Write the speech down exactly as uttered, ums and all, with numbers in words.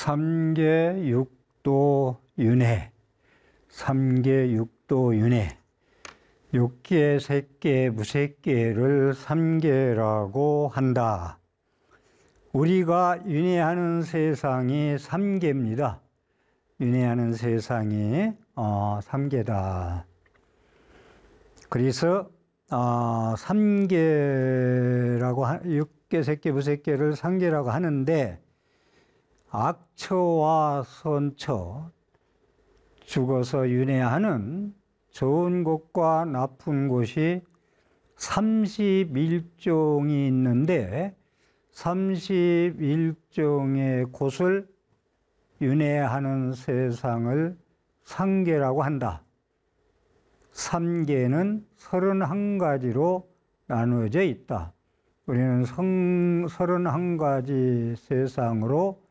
삼계 육도 윤회, 삼계 육도 윤회, 육계, 색계, 무색계를 삼계라고 한다. 우리가 윤회하는 세상이 삼계입니다. 윤회하는 세상이 어, 삼계다. 그래서 어, 삼계라고 육계, 색계, 무색계를 삼계라고 하는데 악처와 선처, 죽어서 윤회하는 좋은 곳과 나쁜 곳이 삼십일 종이 있는데 삼십일 종의 곳을 윤회하는 세상을 삼계라고 한다. 삼계는 서른한 가지로 나누어져 있다. 우리는 서른한 가지 세상으로